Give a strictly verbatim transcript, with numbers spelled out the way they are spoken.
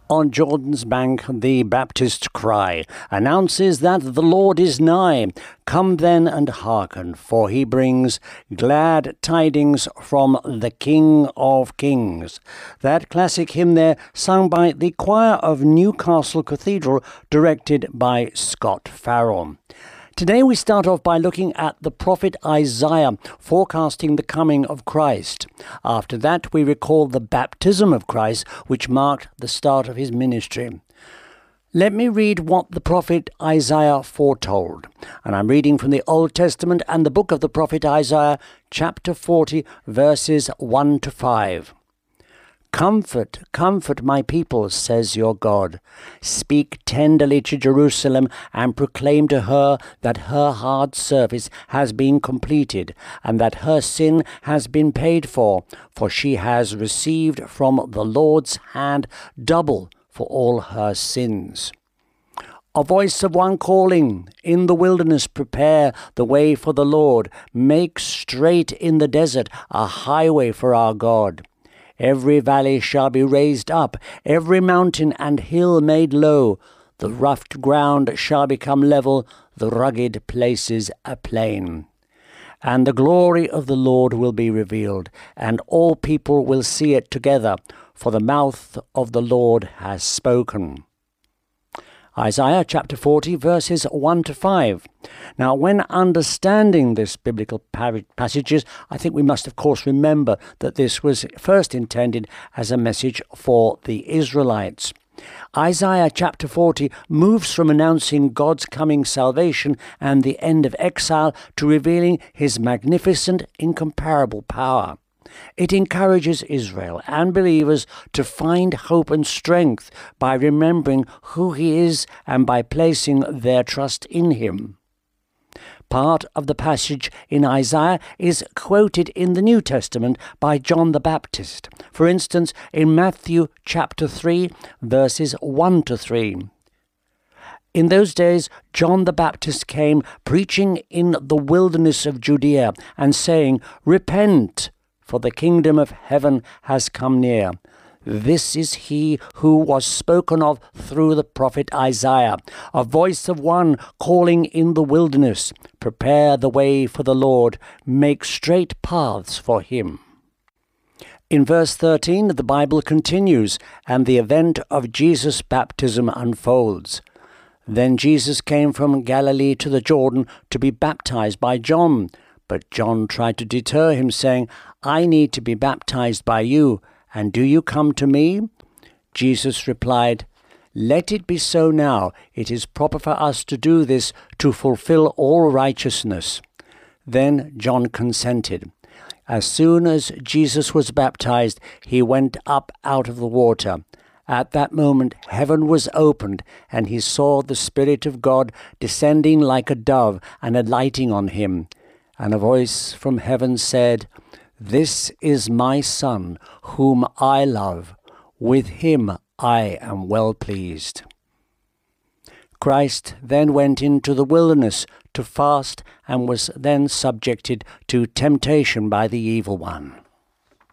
On Jordan's bank the Baptist's cry announces that the Lord is nigh. Come then and hearken, for he brings glad tidings from the King of Kings. That classic hymn there, sung by the choir of Newcastle Cathedral, directed by Scott Farrell. Today we start off by looking at the prophet Isaiah forecasting the coming of Christ. After that we recall the baptism of Christ, which marked the start of his ministry. Let me read what the prophet Isaiah foretold. And I'm reading from the Old Testament and the book of the prophet Isaiah, chapter forty, verses one to five. Comfort, comfort my people, says your God. Speak tenderly to Jerusalem and proclaim to her that her hard service has been completed and that her sin has been paid for, for she has received from the Lord's hand double for all her sins. A voice of one calling, in the wilderness prepare the way for the Lord, make straight in the desert a highway for our God. Every valley shall be raised up, every mountain and hill made low. The rough ground shall become level, the rugged places a plain. And the glory of the Lord will be revealed, and all people will see it together, for the mouth of the Lord has spoken. Isaiah chapter forty, verses one to five. Now, when understanding this biblical passages, I think we must, of course, remember that this was first intended as a message for the Israelites. Isaiah chapter forty moves from announcing God's coming salvation and the end of exile to revealing his magnificent, incomparable power. It encourages Israel and believers to find hope and strength by remembering who he is and by placing their trust in him. Part of the passage in Isaiah is quoted in the New Testament by John the Baptist. For instance, in Matthew chapter three, verses one to three. In those days, John the Baptist came preaching in the wilderness of Judea and saying, Repent, for the kingdom of heaven has come near. This is he who was spoken of through the prophet Isaiah, a voice of one calling in the wilderness, Prepare the way for the Lord, make straight paths for him. In verse thirteen, the Bible continues, and the event of Jesus' baptism unfolds. Then Jesus came from Galilee to the Jordan to be baptized by John. But John tried to deter him, saying, I need to be baptized by you, and do you come to me? Jesus replied, Let it be so now. It is proper for us to do this to fulfill all righteousness. Then John consented. As soon as Jesus was baptized, he went up out of the water. At that moment heaven was opened, and he saw the Spirit of God descending like a dove and alighting on him. And a voice from heaven said, This is my Son, whom I love. With him I am well pleased. Christ then went into the wilderness to fast and was then subjected to temptation by the evil one.